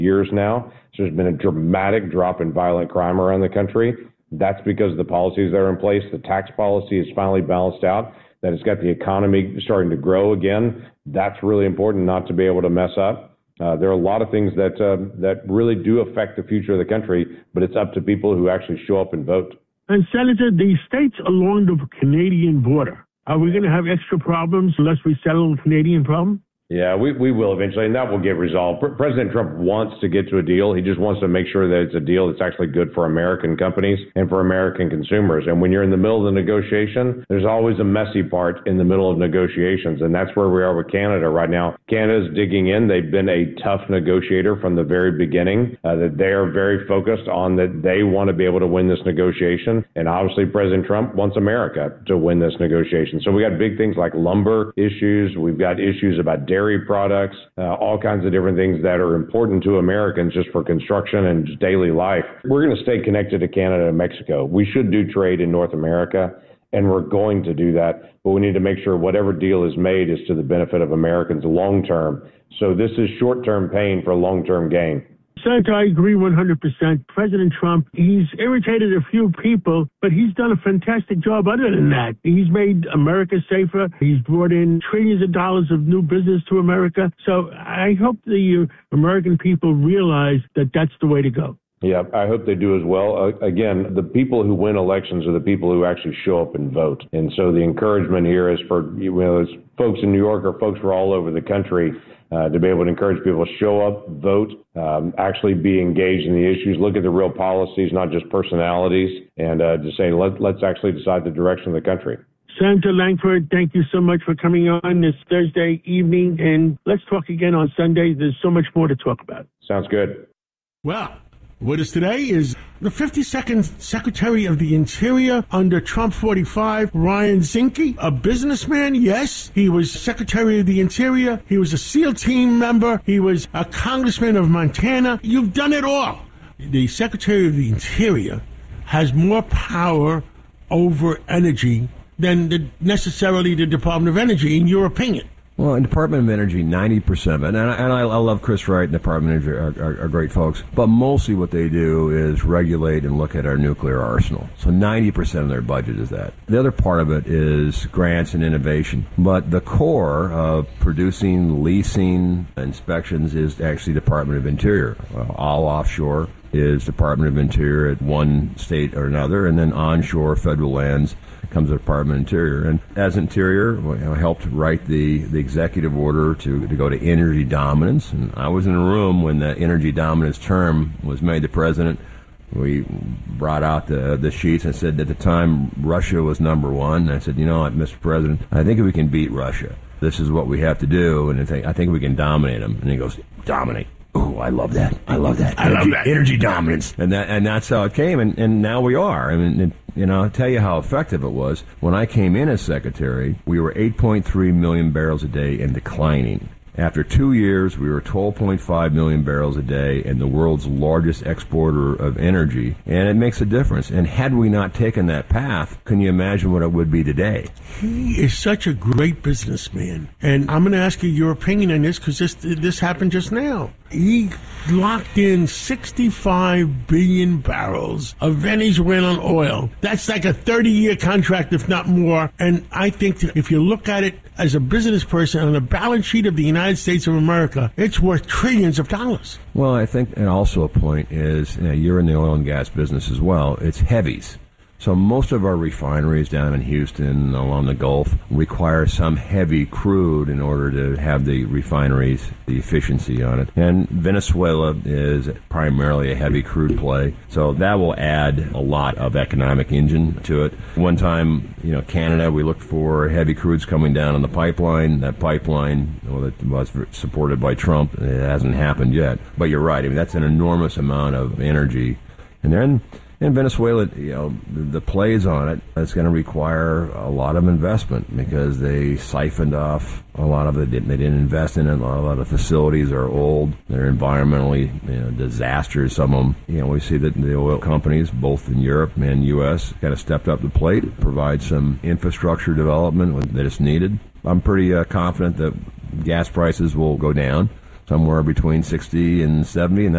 years now. So there's been a dramatic drop in violent crime around the country. That's because of the policies that are in place. The tax policy is finally balanced out, that it's got the economy starting to grow again. That's really important not to be able to mess up. There are a lot of things that really do affect the future of the country, but it's up to people who actually show up and vote. And Senator, the states along the Canadian border, are we going to have extra problems unless we settle the Canadian problem? Yeah, we will eventually, and that will get resolved. President Trump wants to get to a deal. He just wants to make sure that it's a deal that's actually good for American companies and for American consumers. And when you're in the middle of the negotiation, there's always a messy part in the middle of negotiations, and that's where we are with Canada right now. Canada's digging in. They've been a tough negotiator from the very beginning, that they are very focused on that they want to be able to win this negotiation. And obviously, President Trump wants America to win this negotiation. So we got big things like lumber issues. We've got issues about dairy products, all kinds of different things that are important to Americans just for construction and just daily life. We're going to stay connected to Canada and Mexico. We should do trade in North America, and we're going to do that, but we need to make sure whatever deal is made is to the benefit of Americans long term. So this is short-term pain for long-term gain. Senator, I agree 100%. President Trump, he's irritated a few people, but he's done a fantastic job other than that. He's made America safer. He's brought in trillions of dollars of new business to America. So I hope the American people realize that that's the way to go. Yeah, I hope they do as well. Again, the people who win elections are the people who actually show up and vote. And so the encouragement here is for, folks in New York or folks from all over the country to be able to encourage people to show up, vote, actually be engaged in the issues, look at the real policies, not just personalities, and to say, let's actually decide the direction of the country. Senator Lankford, thank you so much for coming on this Thursday evening, and let's talk again on Sunday. There's so much more to talk about. Sounds good. Well, with us today is the 52nd Secretary of the Interior under Trump 45, Ryan Zinke, a businessman. Yes, he was Secretary of the Interior. He was a SEAL team member. He was a congressman of Montana. You've done it all. The Secretary of the Interior has more power over energy than necessarily the Department of Energy, in your opinion. Well, in Department of Energy, 90% of it, and I love Chris Wright and the Department of Energy are great folks, but mostly what they do is regulate and look at our nuclear arsenal. So 90% of their budget is that. The other part of it is grants and innovation. But the core of producing, leasing, inspections is actually Department of Interior. All offshore is Department of Interior at one state or another, and then onshore federal lands comes the Department of Interior. And as Interior, I helped write the executive order to go to energy dominance. And I was in a room when the energy dominance term was made. The president, we brought out the sheets and said at the time Russia was number one. And I said, you know what, Mr. President, I think if we can beat Russia, this is what we have to do. And I think we can dominate them. And he goes, dominate. Oh, I love that. I love that. Energy dominance. And that's how it came. And now we are. I mean, I'll tell you how effective it was. When I came in as secretary, we were 8.3 million barrels a day and declining. After 2 years, we were 12.5 million barrels a day and the world's largest exporter of energy. And it makes a difference. And had we not taken that path, can you imagine what it would be today? He is such a great businessman. And I'm going to ask you your opinion on this because this happened just now. He locked in 65 billion barrels of Venezuelan oil. That's like a 30-year contract, if not more. And I think that if you look at it as a business person on the balance sheet of the United States of America, it's worth trillions of dollars. Well, I think, and also a point is, you're in the oil and gas business as well, it's heavies. So most of our refineries down in Houston, along the Gulf, require some heavy crude in order to have the refineries, the efficiency on it. And Venezuela is primarily a heavy crude play, so that will add a lot of economic engine to it. One time, Canada, we looked for heavy crudes coming down on the pipeline. That pipeline, that was supported by Trump. It hasn't happened yet. But you're right. I mean, that's an enormous amount of energy. And then in Venezuela, the plays on it, it's going to require a lot of investment because they siphoned off a lot of it. They didn't invest in it. A lot of facilities are old. They're environmentally disasters. Some of them, we see that the oil companies, both in Europe and U.S., kind of stepped up the plate, provide some infrastructure development that is needed. I'm pretty confident that gas prices will go down. somewhere between 60 and 70, and